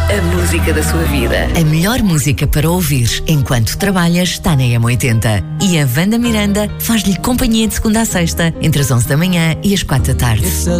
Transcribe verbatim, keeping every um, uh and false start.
A música da sua vida. A melhor música para ouvir enquanto trabalhas está na M oitenta. E a Wanda Miranda faz-lhe companhia de segunda a sexta, entre as onze da manhã e as quatro da tarde.